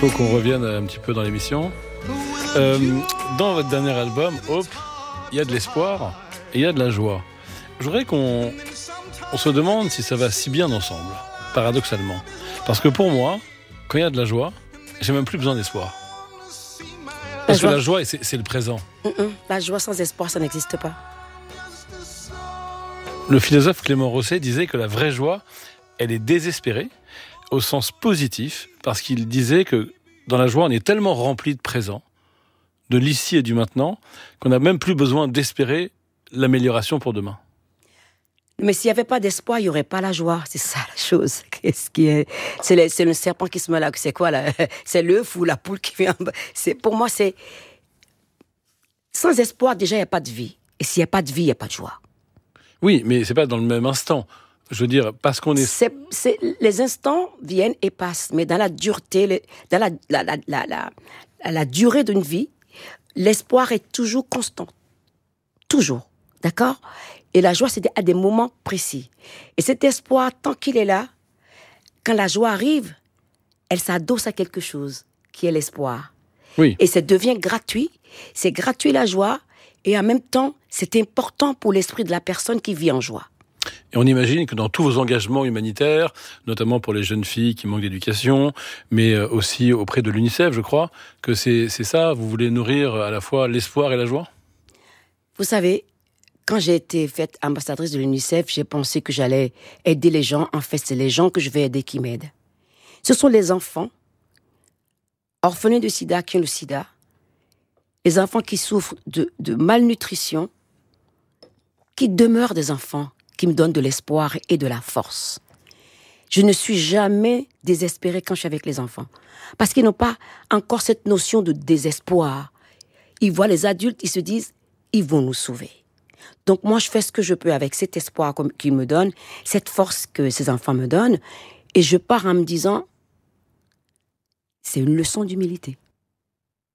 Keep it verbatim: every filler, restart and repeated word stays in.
faut qu'on revienne un petit peu dans l'émission. Euh, dans votre dernier album, Hope, il y a de l'espoir et il y a de la joie. Je voudrais qu'on on se demande si ça va si bien ensemble, paradoxalement. Parce que pour moi, quand il y a de la joie, j'ai même plus besoin d'espoir. Parce que la joie, c'est, c'est le présent. Mm-mm. La joie sans espoir, ça n'existe pas. Le philosophe Clément Rosset disait que la vraie joie, elle est désespérée, au sens positif, parce qu'il disait que dans la joie, on est tellement rempli de présent, de l'ici et du maintenant, qu'on n'a même plus besoin d'espérer l'amélioration pour demain. Mais s'il n'y avait pas d'espoir, il n'y aurait pas la joie. C'est ça la chose. Qu'est-ce qui est... c'est, le, c'est le serpent qui se met là. C'est quoi là? C'est l'œuf ou la poule qui vient en bas? C'est, pour moi, c'est... Sans espoir, déjà, il n'y a pas de vie. Et s'il n'y a pas de vie, il n'y a pas de joie. Oui, mais c'est pas dans le même instant. Je veux dire, parce qu'on est... c'est, c'est les instants viennent et passent, mais dans la dureté, les, dans la, la, la, la, la, la durée d'une vie, l'espoir est toujours constant. Toujours. D'accord? Et la joie, c'est à des moments précis. Et cet espoir, tant qu'il est là, quand la joie arrive, elle s'adosse à quelque chose, qui est l'espoir. Oui. Et ça devient gratuit. C'est gratuit la joie, et en même temps, c'est important pour l'esprit de la personne qui vit en joie. Et on imagine que dans tous vos engagements humanitaires, notamment pour les jeunes filles qui manquent d'éducation, mais aussi auprès de l'UNICEF, je crois, que c'est, c'est ça, vous voulez nourrir à la fois l'espoir et la joie ? Vous savez, quand j'ai été faite ambassadrice de l'UNICEF, j'ai pensé que j'allais aider les gens. En fait, c'est les gens que je vais aider qui m'aident. Ce sont les enfants orphelins de sida qui ont le sida, les enfants qui souffrent de, de malnutrition, qui demeurent des enfants qui me donnent de l'espoir et de la force. Je ne suis jamais désespérée quand je suis avec les enfants, parce qu'ils n'ont pas encore cette notion de désespoir. Ils voient les adultes, ils se disent, ils vont nous sauver. Donc moi, je fais ce que je peux avec cet espoir qu'ils me donnent, cette force que ces enfants me donnent, et je pars en me disant, c'est une leçon d'humilité.